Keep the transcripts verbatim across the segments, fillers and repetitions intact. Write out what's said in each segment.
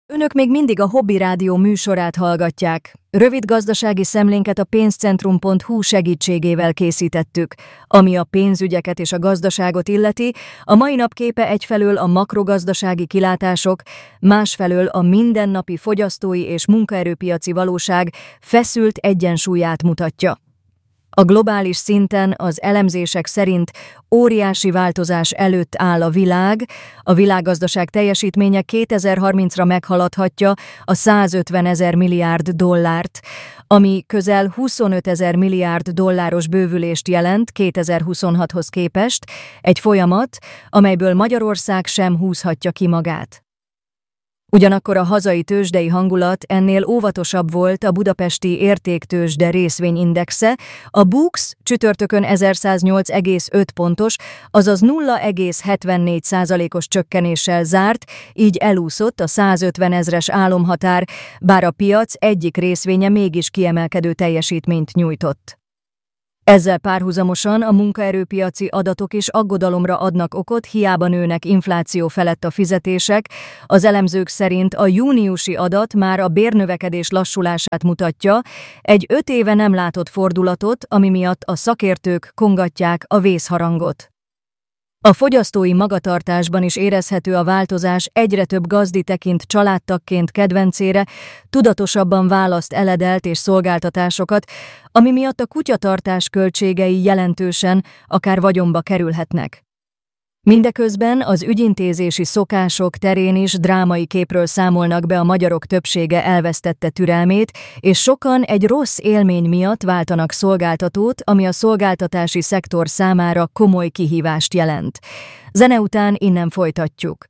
Önök még mindig a Hobby Rádió műsorát hallgatják. Rövid gazdasági szemlénket a pénzcentrum pont hu segítségével készítettük. Ami a pénzügyeket és a gazdaságot illeti, a mai nap képe egyfelől a makrogazdasági kilátások, másfelől a mindennapi fogyasztói és munkaerőpiaci valóság feszült egyensúlyát mutatja. A globális szinten az elemzések szerint óriási változás előtt áll a világ, a világgazdaság teljesítménye kétezer-harmincra meghaladhatja a százötven ezer milliárd dollárt, ami közel huszonöt ezer milliárd dolláros bővülést jelent kétezer-huszonhathoz képest, egy folyamat, amelyből Magyarország sem húzhatja ki magát. Ugyanakkor a hazai tőzsdei hangulat ennél óvatosabb volt a budapesti értéktőzsde részvényindexe, a BUX csütörtökön ezerszáznyolc egész öt pontos, azaz nulla egész hetvennégy százalékos csökkenéssel zárt, így elúszott a százötven ezres álomhatár, bár a piac egyik részvénye mégis kiemelkedő teljesítményt nyújtott. Ezzel párhuzamosan a munkaerőpiaci adatok is aggodalomra adnak okot, hiába nőnek infláció felett a fizetések. Az elemzők szerint a júniusi adat már a bérnövekedés lassulását mutatja, egy öt éve nem látott fordulatot, ami miatt a szakértők kongatják a vészharangot. A fogyasztói magatartásban is érezhető a változás, egyre több gazdi tekint családtagként kedvencére, tudatosabban választ eledelt és szolgáltatásokat, ami miatt a kutyatartás költségei jelentősen, akár vagyonba kerülhetnek. Mindeközben az ügyintézési szokások terén is drámai képről számolnak be, a magyarok többsége elvesztette türelmét, és sokan egy rossz élmény miatt váltanak szolgáltatót, ami a szolgáltatási szektor számára komoly kihívást jelent. Zene után innen folytatjuk.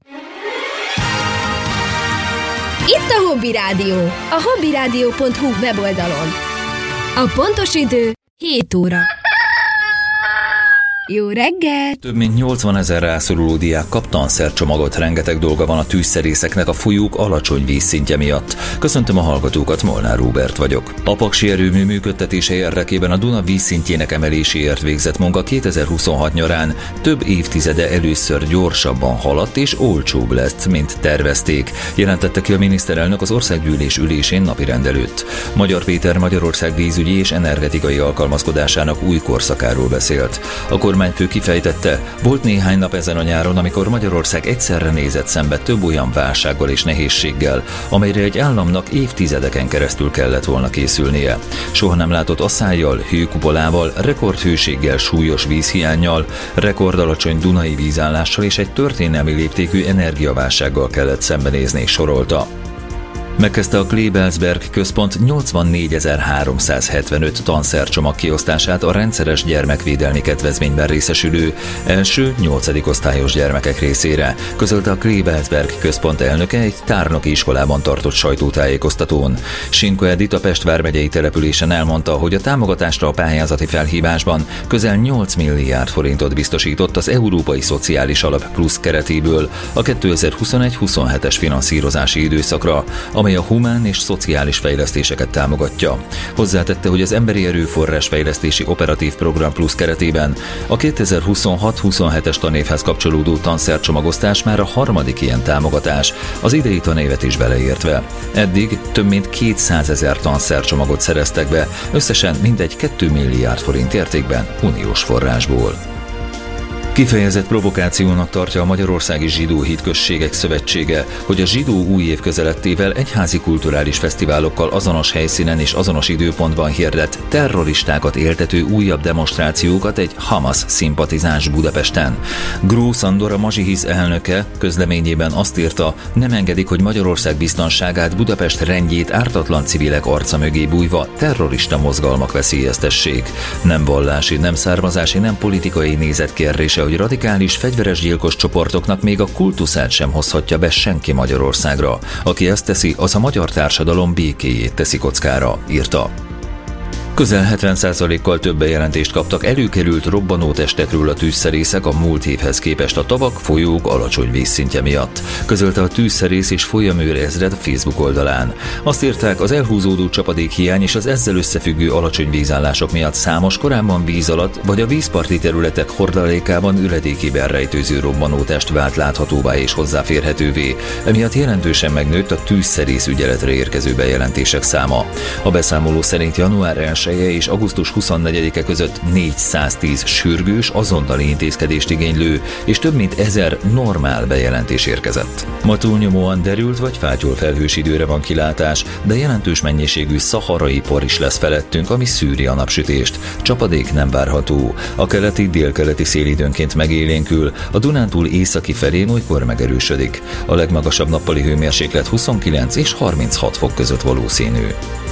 Itt a Hobby Rádió, a hobby rádió pont hu weboldalon. A pontos idő hét óra. Jó reggel! Több mint nyolcvanezer rászoruló diák kap tanszercsomagot, rengeteg dolga van a tűzszerészeknek a folyók alacsony vízszintje miatt. Köszöntöm a hallgatókat, Molnár Róbert vagyok. A paksi erőmű működtetése érdekében a Duna vízszintjének emeléséért végzett munka kétezer-huszonhat nyarán több évtizede először gyorsabban haladt és olcsóbb lett, mint tervezték, jelentette ki a miniszterelnök az országgyűlés ülésén napirend előtt. Magyar Péter Magyarország vízügyi és energetikai alkalmazkodásának új korszakáról beszélt. A kormányfő kifejtette, volt néhány nap ezen a nyáron, amikor Magyarország egyszerre nézett szembe több olyan válsággal és nehézséggel, amelyre egy államnak évtizedeken keresztül kellett volna készülnie. Soha nem látott asszállyal, hőkupolával, rekordhőséggel, súlyos vízhiánnyal, rekordalacsony dunai vízállással és egy történelmi léptékű energiaválsággal kellett szembenézni, sorolta. Megkezdte a Kleebelsberg Központ nyolcvannégyezer-háromszázhetvenöt tanszercsomag kiosztását a rendszeres gyermekvédelmi kedvezményben részesülő első nyolcadik osztályos gyermekek részére, közölte a Kleebelsberg Központ elnöke egy tárnoki iskolában tartott sajtótájékoztatón. Sinko Edith a Pest vármegyei településen elmondta, hogy a támogatásra a pályázati felhívásban közel nyolc milliárd forintot biztosított az Európai Szociális Alap Plusz keretéből a kétezer-huszonegy-huszonhetes finanszírozási időszakra, amely a humán és szociális fejlesztéseket támogatja. Hozzátette, hogy az Emberi Erőforrás Fejlesztési Operatív Program Plusz keretében a kétezer-huszonhat-huszonhetes tanévhez kapcsolódó tanszercsomagosztás már a harmadik ilyen támogatás, az idei tanévet is beleértve. Eddig több mint kétszázezer tanszercsomagot szereztek be, összesen mintegy két milliárd forint értékben uniós forrásból. Kifejezett provokációnak tartja a Magyarországi Zsidó Hitközségek Szövetsége, hogy a zsidó új év közelettével egyházi kulturális fesztiválokkal azonos helyszínen és azonos időpontban hirdett terroristákat éltető újabb demonstrációkat egy Hamas szimpatizáns Budapesten. Gró Szandor, a Mazsihisz elnöke közleményében azt írta, nem engedik, hogy Magyarország biztonságát, Budapest rendjét ártatlan civilek arca mögé bújva terrorista mozgalmak veszélyeztessék. Nem vallási, nem származási, nem politikai nézet kérdése, hogy radikális, fegyveres gyilkos csoportoknak még a kultuszát sem hozhatja be senki Magyarországra. Aki ezt teszi, az a magyar társadalom békéjét teszi kockára, írta. Közel hetven százalékkal több bejelentést kaptak előkerült robbanótestekről a tűzszerészek a múlt évhez képest a tavak, folyók alacsony vízszintje miatt, közölte a Tűzszerész és Folyamőr ezred Facebook oldalán. Azt írták, az elhúzódó csapadékhiány és az ezzel összefüggő alacsony vízállások miatt számos korábban víz alatt vagy a vízparti területek hordalékában üledékében rejtőző robbanótest vált láthatóvá és hozzáférhetővé. Emiatt jelentősen megnőtt a tűzszerész ügyeletre érkező bejelentések száma. A beszámoló szerint január elseje és augusztus huszonnegyedike között négyszáztíz sürgős, azonnali intézkedést igénylő és több mint ezer normál bejelentés érkezett. Ma túlnyomóan derült vagy fátyol felhős időre van kilátás, de jelentős mennyiségű szaharai por is lesz felettünk, ami szűri a napsütést. Csapadék nem várható. A keleti, délkeleti szél időnként megélénkül, a Dunántúl északi felén olykor megerősödik. A legmagasabb nappali hőmérséklet huszonkilenc és harminchat fok között valószínű.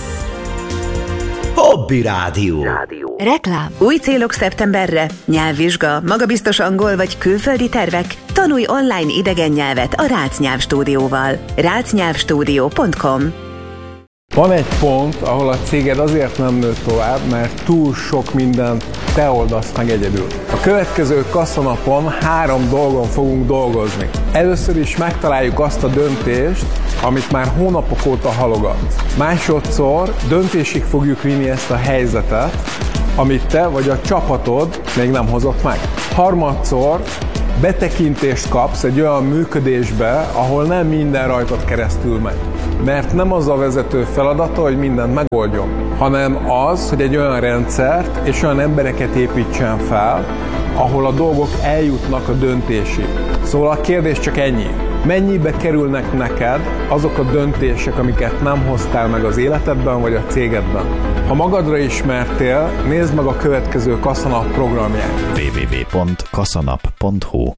Hobby Rádió. Reklám. Új célok szeptemberre? Nyelvvizsga, magabiztos angol vagy külföldi tervek? Tanulj online idegen nyelvet a Rácz Nyelvstúdióval. rácznyelvstúdió pont com. Van egy pont, ahol a céged azért nem nő tovább, mert túl sok mindent te oldasz meg egyedül. A következő kasszanapon három dolgon fogunk dolgozni. Először is megtaláljuk azt a döntést, amit már hónapok óta halogatsz. Másodszor döntésig fogjuk vinni ezt a helyzetet, amit te vagy a csapatod még nem hozott meg. Harmadszor betekintést kapsz egy olyan működésbe, ahol nem minden rajtad keresztül megy. Mert nem az a vezető feladata, hogy mindent megoldjon, hanem az, hogy egy olyan rendszert és olyan embereket építsen fel, ahol a dolgok eljutnak a döntésig. Szóval a kérdés csak ennyi. Mennyibe kerülnek neked azok a döntések, amiket nem hoztál meg az életedben vagy a cégedben? Ha magadra ismertél, nézd meg a következő Kassanap programját. double-u double-u double-u pont kassanap pont hu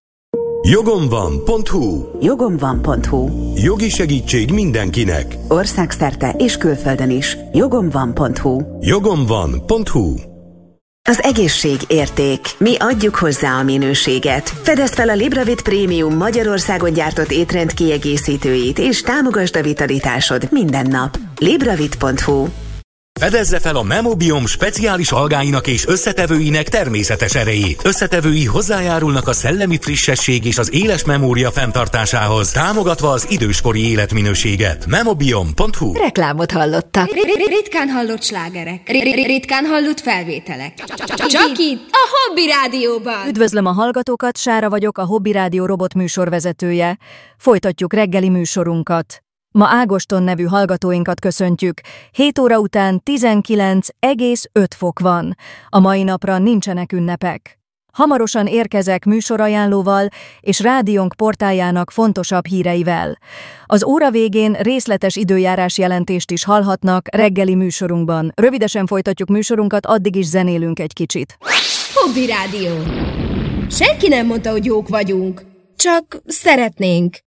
Jogomvan.hu jogomvan.hu. Jogi segítség mindenkinek. Országszerte és külföldön is. jogomvan.hu. Jogomvan.hu Az egészség érték. Mi adjuk hozzá a minőséget. Fedezd fel a Libravit Prémium Magyarországon gyártott étrend kiegészítőit, és támogasd a vitalitásod minden nap. libravit pont hu. Fedezze fel a Memobiom speciális algáinak és összetevőinek természetes erejét. Összetevői hozzájárulnak a szellemi frissesség és az éles memória fenntartásához, támogatva az időskori életminőséget. Memobiom pont hu. Reklámot hallottak. Ritkán hallott slágerek. Ritkán hallott felvételek. Csak itt, a Hobby Rádióban. Üdvözlöm a hallgatókat, Sára vagyok, a Hobby Rádió robot műsorvezetője. Folytatjuk reggeli műsorunkat. Ma Ágoston nevű hallgatóinkat köszöntjük. hét óra után tizenkilenc egész öt fok van. A mai napra nincsenek ünnepek. Hamarosan érkezek műsorajánlóval és rádiónk portáljának fontosabb híreivel. Az óra végén részletes időjárás jelentést is hallhatnak reggeli műsorunkban. Rövidesen folytatjuk műsorunkat, addig is zenélünk egy kicsit. Hobby Rádió. Senki nem mondta, hogy jók vagyunk. Csak szeretnénk.